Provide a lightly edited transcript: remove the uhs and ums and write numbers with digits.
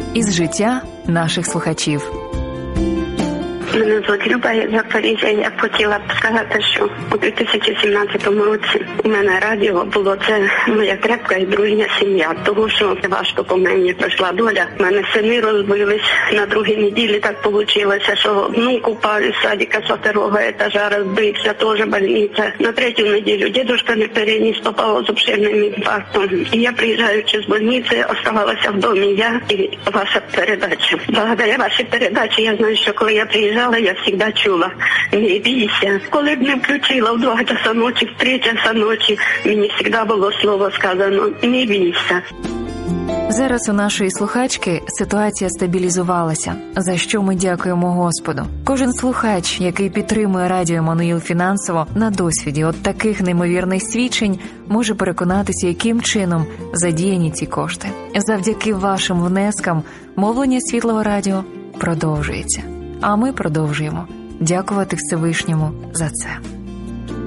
із життя наших слухачів. Мене звуть Люба, я з Запоріжжя. Я б хотіла б сказати, що у 2017 році у мене радіо було, це моя крепка і дружня сім'я. Тому що важко по мені пройшла доля. У мене сини розбились на другій неділі, так вийшло, що внук упав із садика з 2-го етажа, розбився, теж больниця. На 3-ю неділю дідусь не переніс, попав з обширним інфарктом. І я, приїжджаючи з больниці, оставалася в домі я і ваша передача. Благодаря вашій передачі я знаю, що коли я приїжджала, я завжди чула, не бійся. Коли б не включила в 2 часа ночі, в 3 часа ночі, мені завжди було слово сказано, не бійся. Зараз у нашої слухачки ситуація стабілізувалася, за що ми дякуємо Господу. Кожен слухач, який підтримує Радіо Еммануїл фінансово, на досвіді от таких неймовірних свідчень може переконатися, яким чином задіяні ці кошти. Завдяки вашим внескам мовлення Світлого Радіо продовжується. А ми продовжуємо дякувати Всевишньому за це.